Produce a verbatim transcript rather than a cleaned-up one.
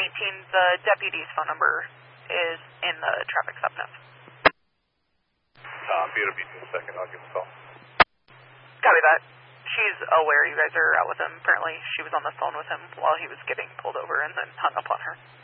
nineteen, the deputy's phone number is in the traffic stop notes. Uh, be at a beat in a second. I'll give a call. Copy that. She's aware you guys are out with him. Apparently she was on the phone with him while he was getting pulled over and then hung up on her.